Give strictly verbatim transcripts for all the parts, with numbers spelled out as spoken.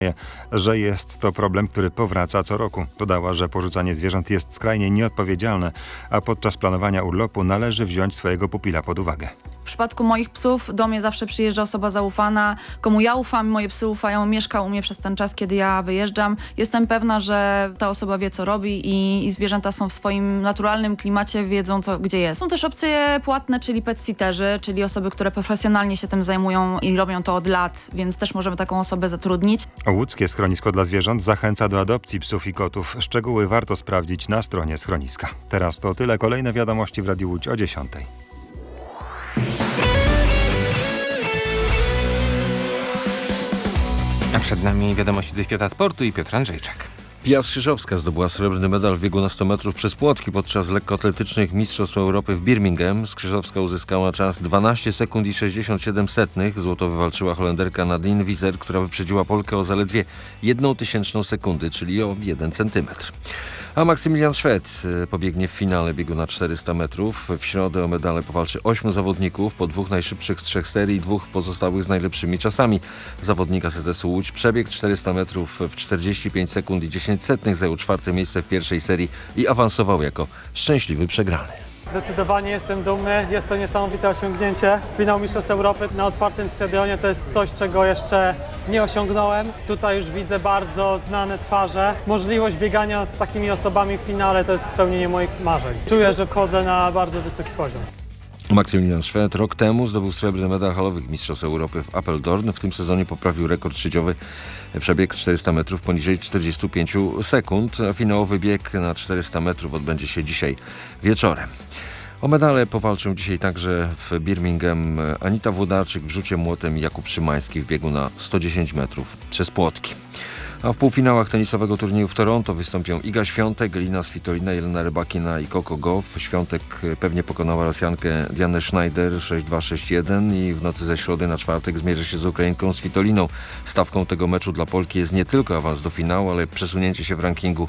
że jest to problem, który powraca co roku. Dodała, że porzucanie zwierząt jest skrajnie nieodpowiedzialne, a podczas planowania urlopu należy wziąć swojego pupila pod uwagę. W przypadku moich psów do mnie zawsze przyjeżdża osoba zaufana, komu ja ufam, moje psy ufają, mieszka u mnie przez ten czas, kiedy ja wyjeżdżam. Jestem pewna, że ta osoba wie, co robi i, i zwierzęta są w swoim naturalnym klimacie, wiedzą, co, gdzie jest. Są też opcje płatne, czyli pet-sitterzy, czyli osoby, które profesjonalnie się tym zajmują i robią to od lat, więc też możemy taką osobę zatrudnić. Łódzkie Schronisko dla Zwierząt zachęca do adopcji psów i kotów. Szczegóły warto sprawdzić na stronie schroniska. Teraz to tyle. Kolejne wiadomości w Radiu Łódź o dziesiątej. A przed nami wiadomości ze świata sportu i Piotr Andrzejczak. Pia Skrzyżowska zdobyła srebrny medal w biegu na sto metrów przez płotki podczas lekkoatletycznych Mistrzostw Europy w Birmingham. Skrzyżowska uzyskała czas dwanaście sekund i sześćdziesiąt siedem setnych. Złoto wywalczyła Holenderka Nadine Wieser, która wyprzedziła Polkę o zaledwie jedną tysięczną sekundy, czyli o jeden centymetr. A Maksymilian Szwed pobiegnie w finale biegu na czterysta metrów. W środę o medale powalczy ośmiu zawodników, po dwóch najszybszych z trzech serii i dwóch pozostałych z najlepszymi czasami. Zawodnik A Z S-u Łódź przebiegł czterysta metrów w czterdzieści pięć sekund i dziesięć setnych, zajął czwarte miejsce w pierwszej serii i awansował jako szczęśliwy przegrany. Zdecydowanie jestem dumny, jest to niesamowite osiągnięcie. Finał Mistrzostw Europy na otwartym stadionie to jest coś, czego jeszcze nie osiągnąłem. Tutaj już widzę bardzo znane twarze. Możliwość biegania z takimi osobami w finale to jest spełnienie moich marzeń. Czuję, że wchodzę na bardzo wysoki poziom. Maksymilian Szwed rok temu zdobył srebrny medal halowych Mistrzostw Europy w Apeldoorn. W tym sezonie poprawił rekord szydziowy. Przebieg czterysta metrów poniżej czterdzieści pięć sekund. A finałowy bieg na czterysta metrów odbędzie się dzisiaj wieczorem. O medale powalczą dzisiaj także w Birmingham Anita Włodarczyk w rzucie młotem i Jakub Szymański w biegu na sto dziesięć metrów przez płotki. A w półfinałach tenisowego turnieju w Toronto wystąpią Iga Świątek, Elina Svitolina, Jelena Rybakina i Coco Gauff. Świątek pewnie pokonała Rosjankę Dianę Schneider sześć dwa sześć jeden i w nocy ze środy na czwartek zmierzy się z Ukrainką Svitoliną. Stawką tego meczu dla Polki jest nie tylko awans do finału, ale przesunięcie się w rankingu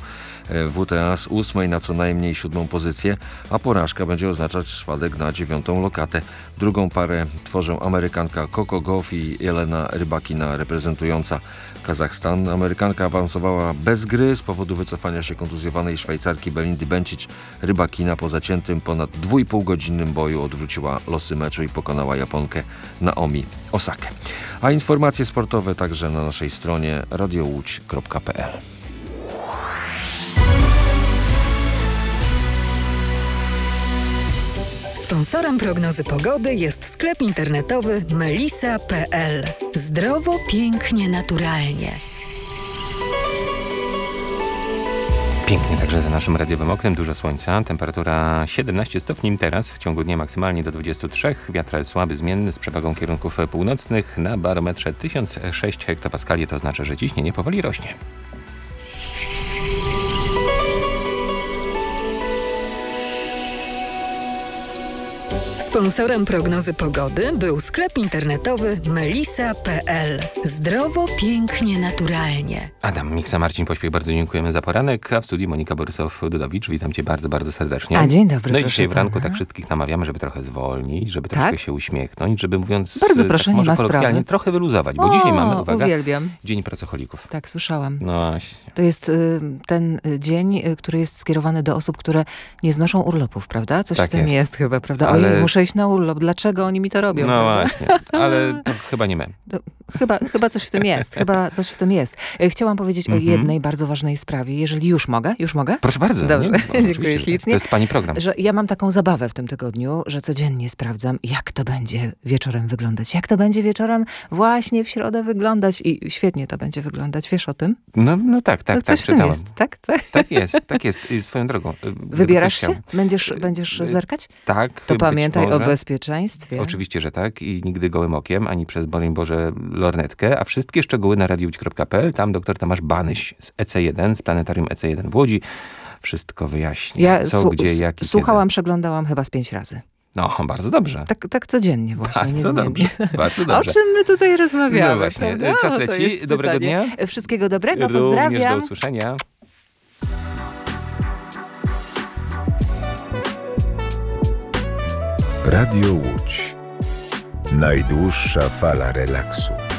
W T A z ósmej na co najmniej siódmą pozycję, a porażka będzie oznaczać spadek na dziewiątą lokatę. Drugą parę tworzą Amerykanka Coco Gauff i Jelena Rybakina reprezentująca Kazachstan. Amerykanka awansowała bez gry z powodu wycofania się kontuzjowanej Szwajcarki Belindy Bencic. Rybakina po zaciętym ponad dwójpółgodzinnym boju odwróciła losy meczu i pokonała Japonkę Naomi Osakę. A informacje sportowe także na naszej stronie radio łódź kropka p l. Sponsorem prognozy pogody jest sklep internetowy melisa kropka p l. Zdrowo, pięknie, naturalnie. Pięknie także za naszym radiowym oknem, dużo słońca, temperatura siedemnaście stopni teraz, w ciągu dnia maksymalnie do dwudziestu trzech, wiatr słaby, zmienny z przewagą kierunków północnych, na barometrze tysiąc sześć hektopaskali, to znaczy, że ciśnienie powoli rośnie. Sponsorem prognozy pogody był sklep internetowy melisa kropka p l. Zdrowo, pięknie, naturalnie. Adam Miksa, Marcin Pośpiech, bardzo dziękujemy za poranek, a w studiu Monika Borysow-Dudowicz. Witam Cię bardzo, bardzo serdecznie. A dzień dobry. No i dzisiaj w ranku pana. tak wszystkich namawiamy, żeby trochę zwolnić, żeby tak? troszkę się uśmiechnąć, żeby mówiąc bardzo proszę, tak nie może ma kolokwialnie sprawy. trochę wyluzować, bo o, dzisiaj mamy, uwaga, uwielbiam. Dzień Pracocholików. Tak, słyszałam. No właśnie. To jest y, ten y, dzień, y, który jest skierowany do osób, które nie znoszą urlopów, prawda? Coś Tak w tym jest. jest chyba, prawda? Ale... Oj, muszę iść na urlop. Dlaczego oni mi to robią? No prawda? właśnie, ale to chyba nie my. To, chyba, chyba coś w tym jest. Chyba coś w tym jest. Y, Chciałam powiedzieć Mhm. o jednej bardzo ważnej sprawie, jeżeli już mogę. Już mogę? Proszę bardzo. Dobrze, nie? dziękuję Oczywiście, że ślicznie. To jest Pani program. Że ja mam taką zabawę w tym tygodniu, że codziennie sprawdzam, jak to będzie wieczorem wyglądać. Jak to będzie wieczorem właśnie w środę wyglądać. I świetnie to będzie wyglądać. Wiesz o tym? No, no tak, tak, to tak, coś w tym czytałem. jest, tak? tak? Tak jest, tak jest. I swoją drogą. Wybierasz chciał. się? Będziesz, będziesz zerkać? Tak. To być pamiętaj może. o bezpieczeństwie. Oczywiście, że tak. I nigdy gołym okiem, ani przez, broń Boże, lornetkę. A wszystkie szczegóły na radio łódź kropka p l. Tam doktor Tomasz Banyś z E C jeden, z Planetarium E C jeden w Łodzi. Wszystko wyjaśnia. Ja co, su- gdzie, jak i słuchałam, kiedy. przeglądałam chyba z pięć razy. No, bardzo dobrze. Tak, tak codziennie właśnie, Bardzo niezmiennie. dobrze, bardzo O dobrze. czym my tutaj rozmawiamy? No właśnie, prawda? czas to leci. jest Dobrego pytanie. dnia. Wszystkiego dobrego, Również pozdrawiam. do usłyszenia. Radio Łódź. Najdłuższa fala relaksu.